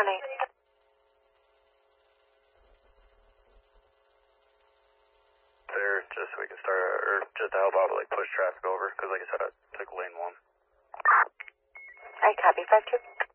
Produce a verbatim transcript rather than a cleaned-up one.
one eight. There, just so we can start, or just to help out to like push traffic over, because like I said, I took lane one. I copy, five two.